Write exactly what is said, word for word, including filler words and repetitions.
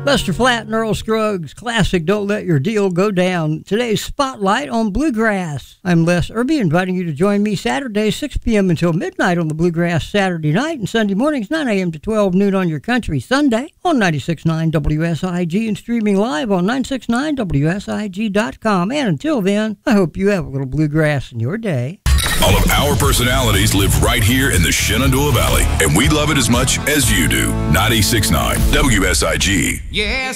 Buster Flatt and Earl Scruggs, classic Don't Let Your Deal Go Down. Today's Spotlight on Bluegrass. I'm Les Irby, inviting you to join me Saturday, six p.m. until midnight on the Bluegrass Saturday night, and Sunday mornings, nine a.m. to twelve noon on your country Sunday on ninety-six point nine W S I G and streaming live on nine six nine W S I G dot com. And until then, I hope you have a little bluegrass in your day. All of our personalities live right here in the Shenandoah Valley, and we love it as much as you do. ninety-six point nine W S I G. Yes.